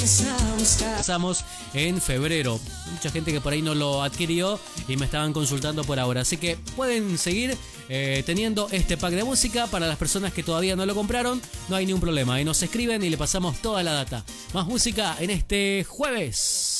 Empezamos en febrero. Mucha gente que por ahí no lo adquirió y me estaban consultando por ahora. Así que pueden seguir teniendo este pack de música. Para las personas que todavía no lo compraron, no hay ningún problema. Ahí nos escriben y le pasamos toda la data. Más música en este jueves.